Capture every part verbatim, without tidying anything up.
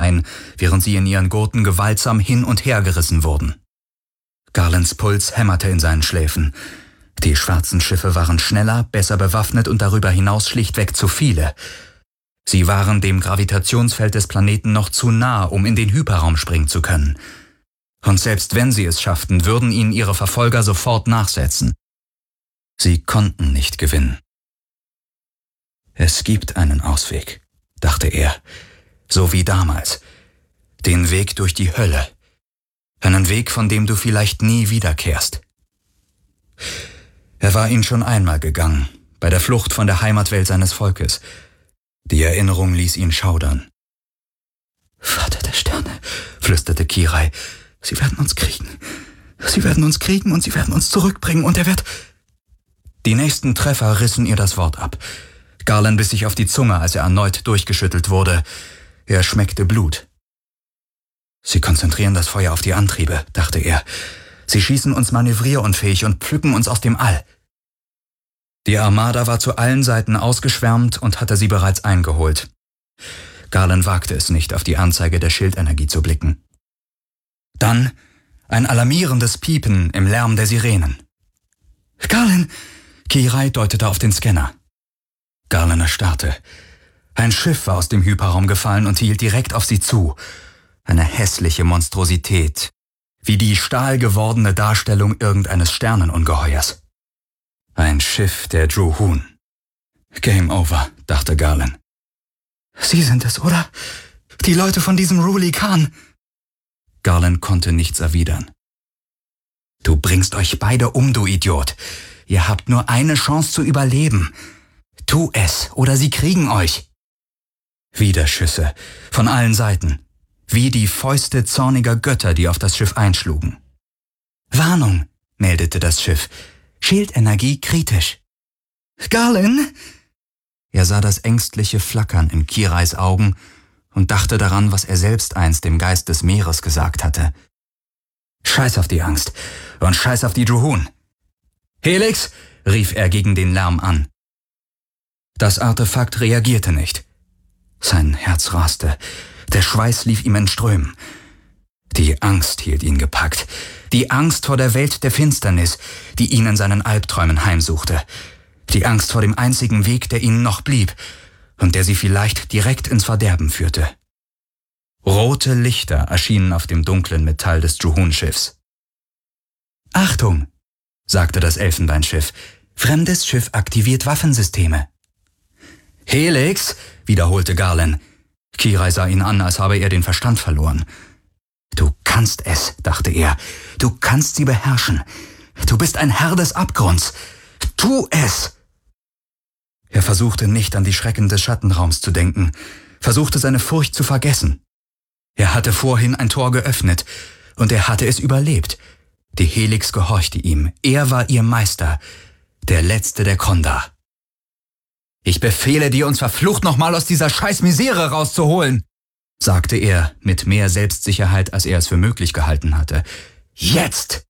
ein, während sie in ihren Gurten gewaltsam hin und her gerissen wurden. Garlands Puls hämmerte in seinen Schläfen. Die schwarzen Schiffe waren schneller, besser bewaffnet und darüber hinaus schlichtweg zu viele. Sie waren dem Gravitationsfeld des Planeten noch zu nah, um in den Hyperraum springen zu können. Und selbst wenn sie es schafften, würden ihnen ihre Verfolger sofort nachsetzen. Sie konnten nicht gewinnen. Es gibt einen Ausweg, dachte er, so wie damals. Den Weg durch die Hölle. Einen Weg, von dem du vielleicht nie wiederkehrst. Er war ihn schon einmal gegangen, bei der Flucht von der Heimatwelt seines Volkes. Die Erinnerung ließ ihn schaudern. »Vater der Sterne«, flüsterte Kirai, »sie werden uns kriegen. Sie werden uns kriegen und sie werden uns zurückbringen und er wird...« Die nächsten Treffer rissen ihr das Wort ab. Garland biss sich auf die Zunge, als er erneut durchgeschüttelt wurde. Er schmeckte Blut. »Sie konzentrieren das Feuer auf die Antriebe«, dachte er. »Sie schießen uns manövrierunfähig und pflücken uns aus dem All.« Die Armada war zu allen Seiten ausgeschwärmt und hatte sie bereits eingeholt. Garland wagte es nicht, auf die Anzeige der Schildenergie zu blicken. Dann ein alarmierendes Piepen im Lärm der Sirenen. »Garland!« Kirai deutete auf den Scanner. Garland erstarrte. Ein Schiff war aus dem Hyperraum gefallen und hielt direkt auf sie zu. Eine hässliche Monstrosität, wie die stahlgewordene Darstellung irgendeines Sternenungeheuers. Ein Schiff der Druhun. Game over, dachte Garland. »Sie sind es, oder? Die Leute von diesem Ruli Khan!« Garland konnte nichts erwidern. »Du bringst euch beide um, du Idiot. Ihr habt nur eine Chance zu überleben. Tu es, oder sie kriegen euch.« Wieder Schüsse, von allen Seiten, wie die Fäuste zorniger Götter, die auf das Schiff einschlugen. »Warnung«, meldete das Schiff. »Schildenergie kritisch.« »Garland!« Er sah das ängstliche Flackern in Kirais Augen und dachte daran, was er selbst einst dem Geist des Meeres gesagt hatte. »Scheiß auf die Angst und scheiß auf die Druhun!« »Helix!« rief er gegen den Lärm an. Das Artefakt reagierte nicht. Sein Herz raste, der Schweiß lief ihm in Strömen. Die Angst hielt ihn gepackt, die Angst vor der Welt der Finsternis, die ihn in seinen Albträumen heimsuchte, die Angst vor dem einzigen Weg, der ihnen noch blieb und der sie vielleicht direkt ins Verderben führte. Rote Lichter erschienen auf dem dunklen Metall des Druhun-Schiffs. »Achtung«, sagte das Elfenbeinschiff, »fremdes Schiff aktiviert Waffensysteme.« »Helix«, wiederholte Garland. Kirai sah ihn an, als habe er den Verstand verloren. »Du kannst es«, dachte er. »Du kannst sie beherrschen. Du bist ein Herr des Abgrunds. Tu es!« Er versuchte nicht an die Schrecken des Schattenraums zu denken, versuchte seine Furcht zu vergessen. Er hatte vorhin ein Tor geöffnet und er hatte es überlebt. Die Helix gehorchte ihm. Er war ihr Meister, der Letzte der Kondar. »Ich befehle dir, uns verflucht nochmal aus dieser scheiß Misere rauszuholen«, sagte er mit mehr Selbstsicherheit, als er es für möglich gehalten hatte. »Jetzt!«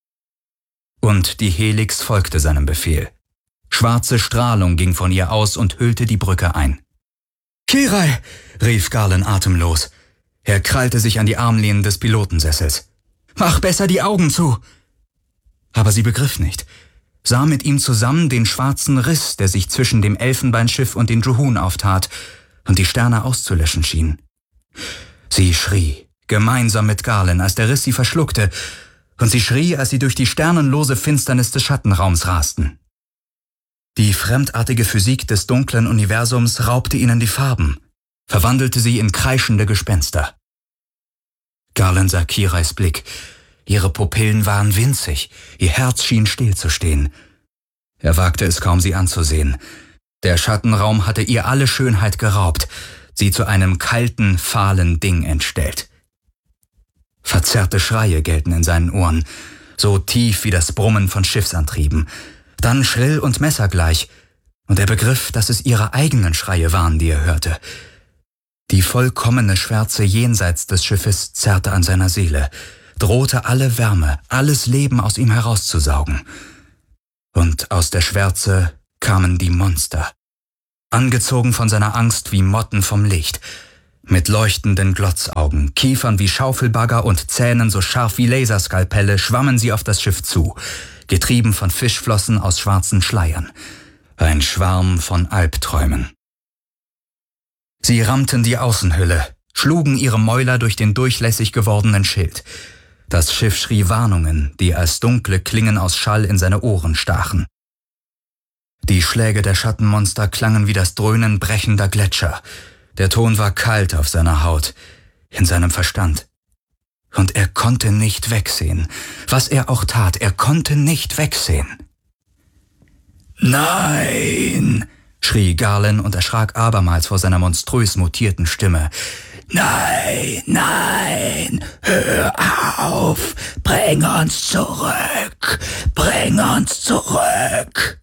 Und die Helix folgte seinem Befehl. Schwarze Strahlung ging von ihr aus und hüllte die Brücke ein. »Kirai«, rief Garland atemlos. Er krallte sich an die Armlehnen des Pilotensessels. »Mach besser die Augen zu!« Aber sie begriff nicht, sah mit ihm zusammen den schwarzen Riss, der sich zwischen dem Elfenbeinschiff und den Druhun auftat und die Sterne auszulöschen schien. Sie schrie, gemeinsam mit Garland, als der Riss sie verschluckte, und sie schrie, als sie durch die sternenlose Finsternis des Schattenraums rasten. Die fremdartige Physik des dunklen Universums raubte ihnen die Farben, verwandelte sie in kreischende Gespenster. Garland sah Kirais Blick. Ihre Pupillen waren winzig, ihr Herz schien stillzustehen. Er wagte es kaum, sie anzusehen. Der Schattenraum hatte ihr alle Schönheit geraubt, sie zu einem kalten, fahlen Ding entstellt. Verzerrte Schreie gellten in seinen Ohren, so tief wie das Brummen von Schiffsantrieben, dann schrill und messergleich, und er begriff, dass es ihre eigenen Schreie waren, die er hörte. Die vollkommene Schwärze jenseits des Schiffes zerrte an seiner Seele, drohte alle Wärme, alles Leben aus ihm herauszusaugen. Und aus der Schwärze kamen die Monster, angezogen von seiner Angst wie Motten vom Licht. Mit leuchtenden Glotzaugen, Kiefern wie Schaufelbagger und Zähnen so scharf wie Laserskalpelle schwammen sie auf das Schiff zu, getrieben von Fischflossen aus schwarzen Schleiern. Ein Schwarm von Albträumen. Sie rammten die Außenhülle, schlugen ihre Mäuler durch den durchlässig gewordenen Schild. Das Schiff schrie Warnungen, die als dunkle Klingen aus Schall in seine Ohren stachen. Die Schläge der Schattenmonster klangen wie das Dröhnen brechender Gletscher. Der Ton war kalt auf seiner Haut, in seinem Verstand. Und er konnte nicht wegsehen. Was er auch tat, er konnte nicht wegsehen. »Nein«, schrie Garland und erschrak abermals vor seiner monströs mutierten Stimme. »Nein, nein, hör auf, bring uns zurück, bring uns zurück.«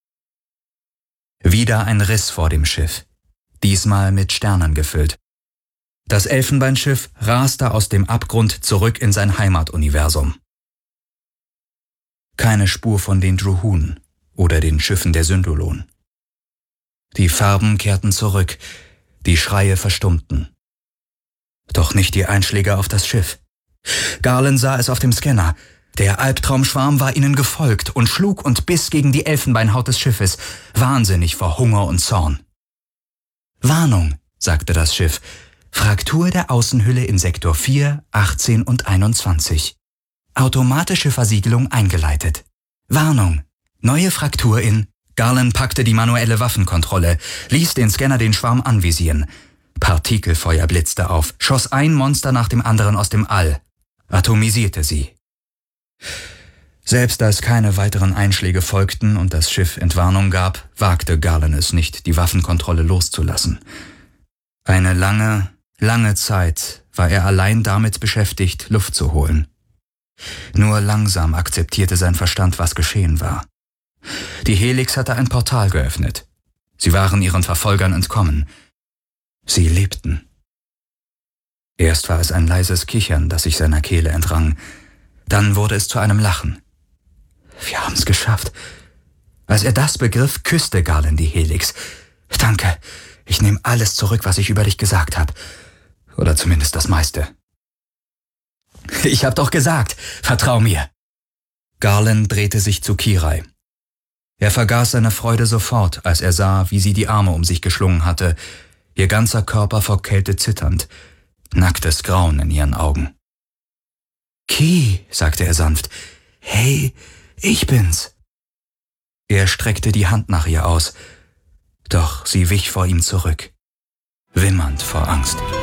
Wieder ein Riss vor dem Schiff, diesmal mit Sternen gefüllt. Das Elfenbeinschiff raste aus dem Abgrund zurück in sein Heimatuniversum. Keine Spur von den Druhun oder den Schiffen der Syndolon. Die Farben kehrten zurück, die Schreie verstummten. Doch nicht die Einschläge auf das Schiff. Garland sah es auf dem Scanner. Der Albtraumschwarm war ihnen gefolgt und schlug und biss gegen die Elfenbeinhaut des Schiffes, wahnsinnig vor Hunger und Zorn. »Warnung«, sagte das Schiff, »Fraktur der Außenhülle in Sektor vier, achtzehn und einundzwanzig. Automatische Versiegelung eingeleitet. Warnung, neue Fraktur in...« Garland packte die manuelle Waffenkontrolle, ließ den Scanner den Schwarm anvisieren. Partikelfeuer blitzte auf, schoss ein Monster nach dem anderen aus dem All, atomisierte sie. Selbst als keine weiteren Einschläge folgten und das Schiff Entwarnung gab, wagte Garland es nicht, die Waffenkontrolle loszulassen. Eine lange, lange Zeit war er allein damit beschäftigt, Luft zu holen. Nur langsam akzeptierte sein Verstand, was geschehen war. Die Helix hatte ein Portal geöffnet. Sie waren ihren Verfolgern entkommen. Sie lebten. Erst war es ein leises Kichern, das sich seiner Kehle entrang. Dann wurde es zu einem Lachen. »Wir haben's geschafft.« Als er das begriff, küsste Garland die Helix. »Danke, ich nehme alles zurück, was ich über dich gesagt habe. Oder zumindest das meiste.« »Ich hab doch gesagt, vertrau mir.« Garland drehte sich zu Kirai. Er vergaß seine Freude sofort, als er sah, wie sie die Arme um sich geschlungen hatte, ihr ganzer Körper vor Kälte zitternd, nacktes Grauen in ihren Augen. »Ki«, sagte er sanft, »hey, ich bin's.« Er streckte die Hand nach ihr aus, doch sie wich vor ihm zurück, wimmernd vor Angst.